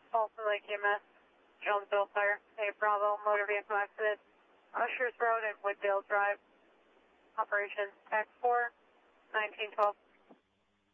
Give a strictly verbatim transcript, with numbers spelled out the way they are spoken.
Tulsa Lake E M S, Jonesville Fire, A Bravo, motor vehicle accident, Ushers Road and Woodville Drive, operations X four, nineteen twelve.